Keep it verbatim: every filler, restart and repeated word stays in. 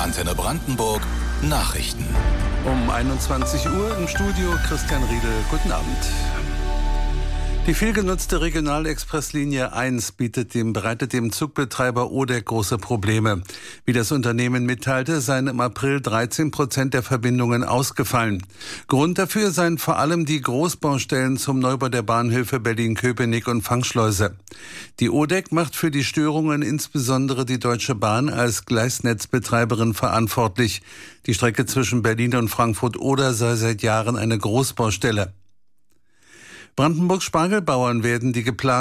Antenne Brandenburg Nachrichten. Um einundzwanzig Uhr im Studio Christian Riedel. Guten Abend. Die vielgenutzte Regionalexpresslinie eins bietet dem, bereitet dem Zugbetreiber O D E C große Probleme. Wie das Unternehmen mitteilte, seien im April dreizehn Prozent der Verbindungen ausgefallen. Grund dafür seien vor allem die Großbaustellen zum Neubau der Bahnhöfe Berlin-Köpenick und Fangschleuse. Die O D E C macht für die Störungen insbesondere die Deutsche Bahn als Gleisnetzbetreiberin verantwortlich. Die Strecke zwischen Berlin und Frankfurt-Oder sei seit Jahren eine Großbaustelle. Brandenburgs Spargelbauern werden die geplanten